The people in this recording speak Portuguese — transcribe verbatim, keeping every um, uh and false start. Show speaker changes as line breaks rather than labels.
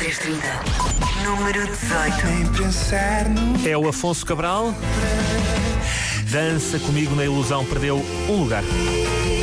três trinta. Número dezoito.
Nem pensar no...
É o Afonso Cabral. Dança comigo na ilusão, perdeu um lugar.